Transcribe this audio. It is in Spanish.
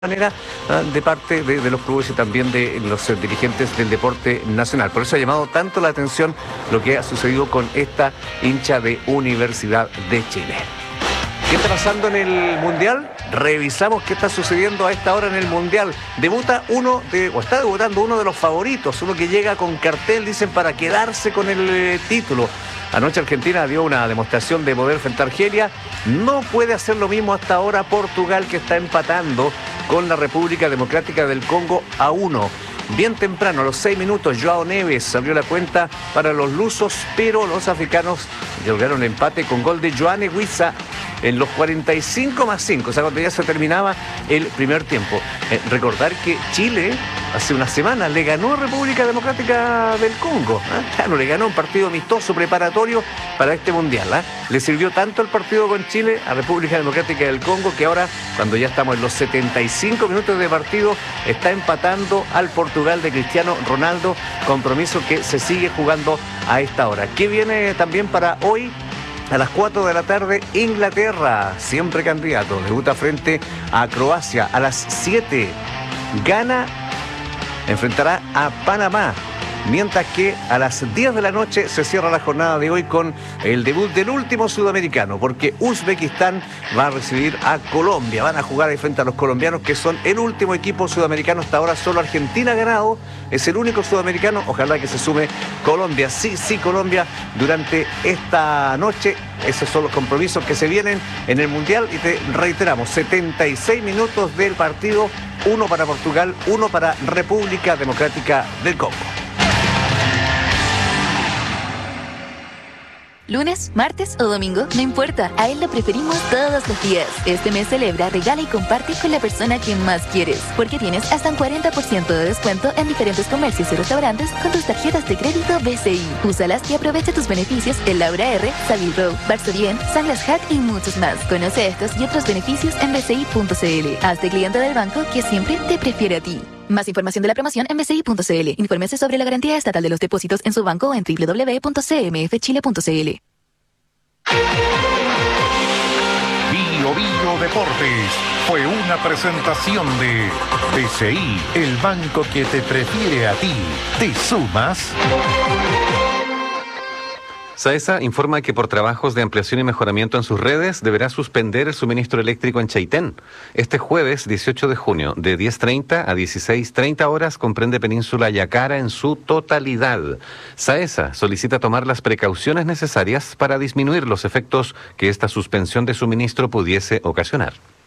manera de parte de los clubes y también de los dirigentes del deporte nacional. Por eso ha llamado tanto la atención lo que ha sucedido con esta hincha de Universidad de Chile. ¿Qué está pasando en el Mundial? Revisamos qué está sucediendo a esta hora en el Mundial. Está debutando uno de los favoritos, uno que llega con cartel, dicen, para quedarse con el título. Anoche Argentina dio una demostración de poder frente a Argelia. No puede hacer lo mismo hasta ahora Portugal, que está empatando con la República Democrática del Congo a 1. Bien temprano, a los 6 minutos, Joao Neves abrió la cuenta para los lusos, pero los africanos lograron el empate con gol de Yoane Wissa en los 45+5, o sea, cuando ya se terminaba el primer tiempo. Recordar que Chile hace una semana le ganó a República Democrática del Congo. Claro, le ganó un partido amistoso preparatorio para este Mundial. Le sirvió tanto el partido con Chile a República Democrática del Congo que ahora, cuando ya estamos en los 75 minutos de partido, está empatando al Portugal de Cristiano Ronaldo, compromiso que se sigue jugando a esta hora. ¿Qué viene también para hoy? A las 4 de la tarde, Inglaterra, siempre candidato, debuta frente a Croacia. A las 7, Ghana enfrentará a Panamá. Mientras que a las 10 de la noche se cierra la jornada de hoy con el debut del último sudamericano, porque Uzbekistán va a recibir a Colombia. Van a jugar ahí frente a los colombianos, que son el último equipo sudamericano. Hasta ahora solo Argentina ha ganado, es el único sudamericano. Ojalá que se sume Colombia. Sí, Colombia durante esta noche. Esos son los compromisos que se vienen en el Mundial. Y te reiteramos, 76 minutos del partido, 1 para Portugal, 1 para República Democrática del Congo. Lunes, martes o domingo, no importa, a él lo preferimos todos los días. Este mes celebra, regala y comparte con la persona que más quieres, porque tienes hasta un 40% de descuento en diferentes comercios y restaurantes con tus tarjetas de crédito BCI. Úsalas y aprovecha tus beneficios en Laura R, Savile Row, Barso Bien, Sunglass Hut y muchos más. Conoce estos y otros beneficios en bci.cl. Hazte cliente del banco que siempre te prefiere a ti. Más información de la promoción en bci.cl. Infórmese sobre la garantía estatal de los depósitos en su banco en www.cmfchile.cl. Bio Deportes fue una presentación de BCI, el banco que te prefiere a ti. ¿Te sumas? SAESA informa que por trabajos de ampliación y mejoramiento en sus redes deberá suspender el suministro eléctrico en Chaitén. Este jueves 18 de junio, de 10:30 a 16:30 horas, comprende Península Yacara en su totalidad. SAESA solicita tomar las precauciones necesarias para disminuir los efectos que esta suspensión de suministro pudiese ocasionar.